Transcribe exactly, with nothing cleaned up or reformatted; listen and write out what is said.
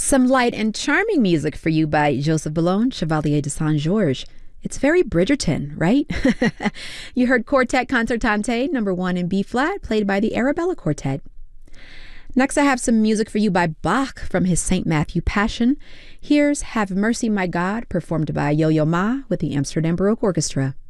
Some light and charming music for you by Joseph Boulogne, Chevalier de Saint-Georges. It's very Bridgerton, right? You heard Quartet Concertante, number one in B-flat, played by the Arabella Quartet. Next, I have some music for you by Bach from his Saint Matthew Passion. Here's Have Mercy, My God, performed by Yo-Yo Ma with the Amsterdam Baroque Orchestra.